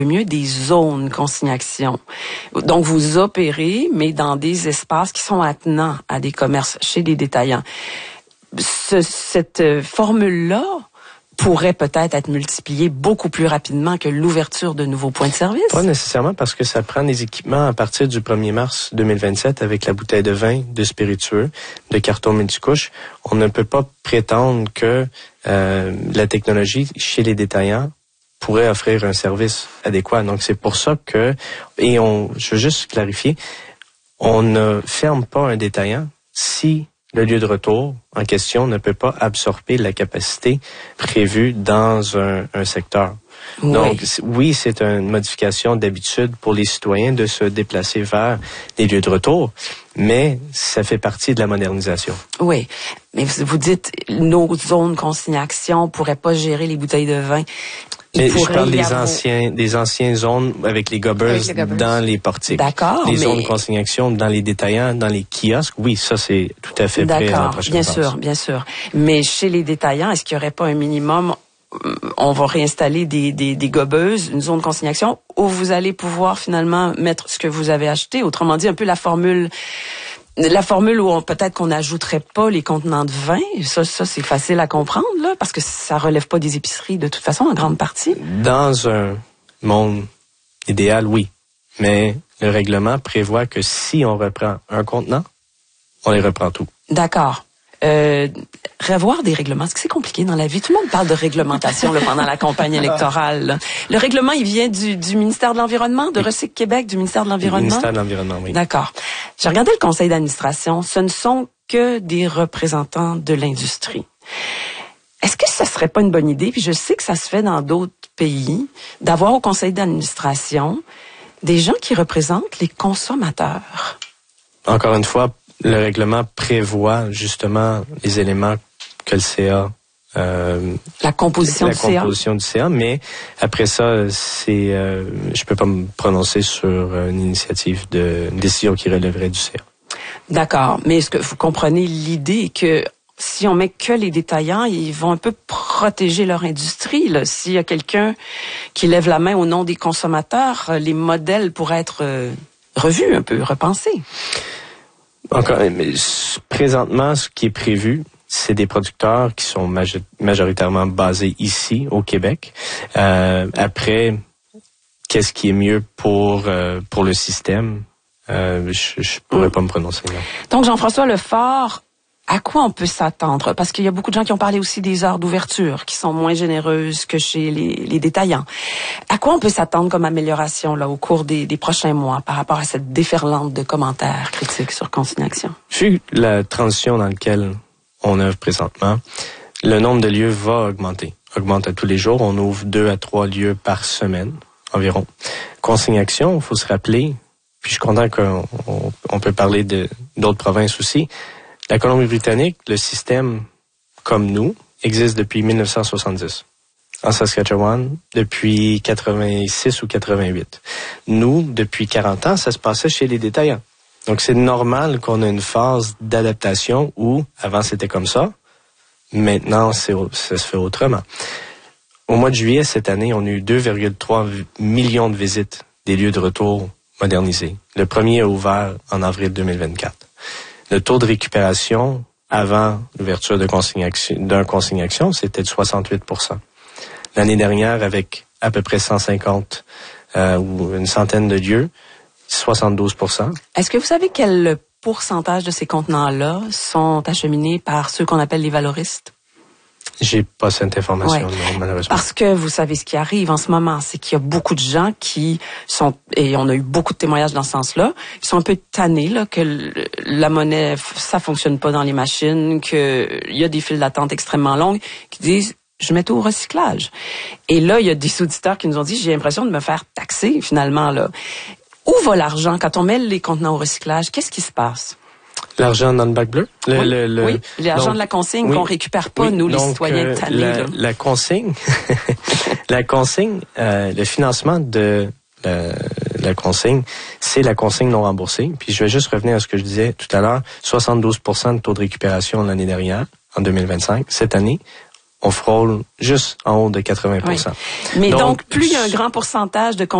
mieux des zones consignation. Donc, vous opérez, mais dans des espaces qui sont attenants à des commerces, chez des détaillants. Cette formule-là pourrait peut-être être multipliée beaucoup plus rapidement que l'ouverture de nouveaux points de service? Pas nécessairement, parce que ça prend des équipements à partir du 1er mars 2027 avec la bouteille de vin, de spiritueux, de carton multicouche. On ne peut pas prétendre que la technologie chez les détaillants pourrait offrir un service adéquat. Donc, c'est pour ça que, je veux juste clarifier, on ne ferme pas un détaillant si le lieu de retour en question ne peut pas absorber la capacité prévue dans un secteur. Oui. Donc, oui, c'est une modification d'habitude pour les citoyens de se déplacer vers les lieux de retour, mais ça fait partie de la modernisation. Oui, mais vous dites, nos zones consignation pourraient pas gérer les bouteilles de vin. Mais je parle des anciennes zones avec les gobbers dans les portiques. D'accord. Les zones consignation dans les détaillants, dans les kiosques, oui, ça c'est tout à fait prêt à la prochaine phase. D'accord, bien sûr. Mais chez les détaillants, est-ce qu'il n'y aurait pas un minimum, on va réinstaller des gobbeuses, une zone consignation, où vous allez pouvoir finalement mettre ce que vous avez acheté, autrement dit, un peu la formule où peut-être qu'on n'ajouterait pas les contenants de vin, ça c'est facile à comprendre, là, parce que ça relève pas des épiceries de toute façon, en grande partie. Dans un monde idéal, oui. Mais le règlement prévoit que si on reprend un contenant, on les reprend tout. D'accord. Revoir des règlements, est-ce que c'est compliqué dans la vie? Tout le monde parle de réglementation là, pendant la campagne électorale. Là. Le règlement, il vient du ministère de l'Environnement, de Recyc Québec, du ministère de l'Environnement? Du ministère de l'Environnement, oui. D'accord. J'ai regardé le conseil d'administration. Ce ne sont que des représentants de l'industrie. Est-ce que ce serait pas une bonne idée, puis je sais que ça se fait dans d'autres pays, d'avoir au conseil d'administration des gens qui représentent les consommateurs? Encore une fois, le règlement prévoit justement les éléments que le CA... la composition du CA, mais après ça, je peux pas me prononcer sur une initiative une décision qui relèverait du CA. D'accord, mais est-ce que vous comprenez l'idée que si on met que les détaillants, ils vont un peu protéger leur industrie, là. S'il y a quelqu'un qui lève la main au nom des consommateurs, les modèles pourraient être revus, un peu repensés. Mais présentement, ce qui est prévu, c'est des producteurs qui sont majoritairement basés ici, au Québec. Après, qu'est-ce qui est mieux pour le système? Je pourrais pas me prononcer. Non. Donc, Jean-François Lefort, à quoi on peut s'attendre? Parce qu'il y a beaucoup de gens qui ont parlé aussi des heures d'ouverture, qui sont moins généreuses que chez les détaillants. À quoi on peut s'attendre comme amélioration là au cours des prochains mois par rapport à cette déferlante de commentaires critiques sur consignation? Vu la transition dans laquelle on œuvre présentement, le nombre de lieux va augmente à tous les jours. On ouvre 2 à 3 lieux par semaine environ. Consignation, il faut se rappeler, puis je suis content qu'on peut parler d'autres provinces aussi. La Colombie-Britannique, le système comme nous, existe depuis 1970. En Saskatchewan, depuis 86 ou 88. Nous, depuis 40 ans, ça se passait chez les détaillants. Donc, c'est normal qu'on ait une phase d'adaptation où, avant, c'était comme ça. Maintenant, ça se fait autrement. Au mois de juillet, cette année, on a eu 2,3 millions de visites des lieux de retour modernisés. Le premier a ouvert en avril 2024. Le taux de récupération avant l'ouverture d'un consignation, c'était de 68%. L'année dernière, avec à peu près 150 ou une centaine de lieux, 72%. Est-ce que vous savez quel pourcentage de ces contenants-là sont acheminés par ceux qu'on appelle les valoristes? J'ai pas cette information, ouais. Non, malheureusement. Parce que vous savez ce qui arrive en ce moment, c'est qu'il y a beaucoup de gens qui sont, et on a eu beaucoup de témoignages dans ce sens-là, qui sont un peu tannés, là, que la monnaie, ça fonctionne pas dans les machines, qu'il y a des files d'attente extrêmement longues, qui disent, je mets tout au recyclage. Et là, il y a des auditeurs qui nous ont dit, j'ai l'impression de me faire taxer, finalement, là. Où va l'argent quand on met les contenants au recyclage? Qu'est-ce qui se passe? L'argent dans le bac bleu? Oui, l'argent de la consigne qu'on récupère pas, nous, les citoyens tannés. La consigne, le financement de la consigne, c'est la consigne non remboursée. Puis je vais juste revenir à ce que je disais tout à l'heure, 72% de taux de récupération l'année dernière, en 2025. Cette année, on frôle juste en haut de 80%. Oui. Mais donc plus il y a un grand pourcentage de